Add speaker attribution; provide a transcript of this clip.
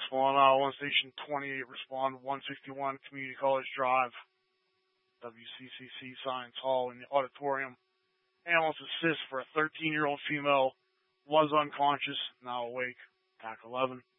Speaker 1: respond 1 Station 28, respond 161 Community College Drive, WCCC Science Hall in the auditorium. Ambulance assist for a 13-year-old female, was unconscious, now awake. TAC 11.